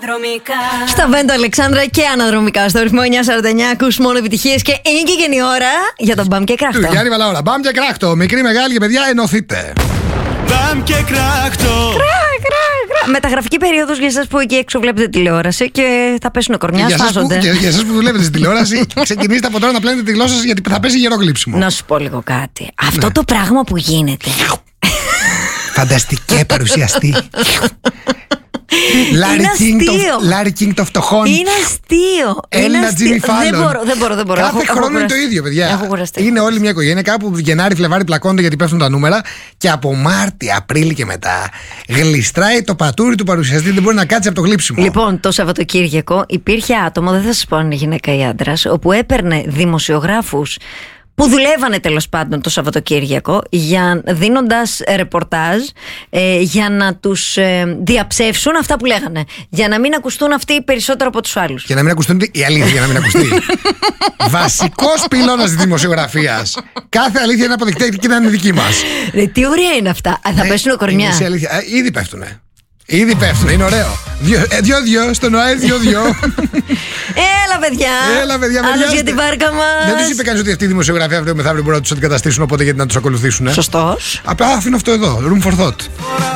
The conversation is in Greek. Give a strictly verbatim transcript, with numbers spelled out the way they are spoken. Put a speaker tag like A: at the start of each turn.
A: Στα Βέντο Αλεξάνδρα και αναδρομικά στο ρυθμό εννιακόσια σαράντα εννιά ακούς μόνο επιτυχίες και είναι και η ώρα για τον Μπαμ και Κράχτο.
B: Του Γιάννη Βαλαώρα. Μπαμ και Κράχτο. Μικρή, μεγάλη και παιδιά, ενωθείτε.
C: Μπαμ και Κράχτο.
A: Μεταγραφική περίοδος για εσάς που εκεί έξω βλέπετε τηλεόραση και θα πέσουν κορμιά,
B: για
A: σφάζονται.
B: Που, για εσάς που δουλεύετε στην τηλεόραση, ξεκινήστε από τώρα να πλένετε τη γλώσσα σας γιατί θα πέσει γερογλύψιμο.
A: Να σου πω λίγο κάτι. Αυτό το πράγμα που γίνεται.
B: Φανταστική παρουσιαστή. Λάρι Κίνγκ των φτωχών.
A: Είναι αστείο.
B: Έλληνα Τζίμι Φάλλον.
A: Δεν μπορώ, δεν μπορώ. Δεν μπορώ.
B: Κάθε
A: έχω,
B: χρόνο
A: έχω
B: είναι το ίδιο, παιδιά.
A: Έχω κουραστεί.
B: Είναι όλη μια οικογένεια. Κάπου Γενάρη, Φλεβάρη πλακώνονται γιατί πέφτουν τα νούμερα. Και από Μάρτι, Απρίλη και μετά γλιστράει το πατούρι του παρουσιαστή. Δεν μπορεί να κάτσει από το γλύψιμο.
A: Λοιπόν, το Σαββατοκύριακο υπήρχε άτομο, δεν θα σα πω αν είναι γυναίκα ή άντρας, όπου έπαιρνε δημοσιογράφους που δουλεύανε τέλος πάντων το Σαββατοκύριακο για, δίνοντας ρεπορτάζ ε, για να τους ε, διαψεύσουν αυτά που λέγανε. Για να μην ακουστούν αυτοί περισσότερο από τους άλλους.
B: Για να μην ακουστούν η αλήθεια, για να μην ακουστεί. Βασικός πυλώνας της δημοσιογραφίας. Κάθε αλήθεια είναι αποδεικτή και να είναι δική μας.
A: Ρε, τι ωραία είναι αυτά. Α, θα
B: ε,
A: πέσουν κορμιά.
B: Ε, ήδη πέφτουνε. Ήδη πέφτουνε, είναι ωραίο. Δυο-δυο, στον ΟΑΕ δυο-δυο.
A: Έλα, παιδιά.
B: Έλα, παιδιά,
A: άλλος για την βάρκα μας.
B: Δεν τους είπε κανείς ότι αυτή η δημοσιογραφία αύριο μεθαύριο μπορεί να τους αντικαταστήσουν, οπότε γιατί να τους ακολουθήσουν.
A: Σωστός.
B: Απλά αφήνω αυτό εδώ. Room for thought.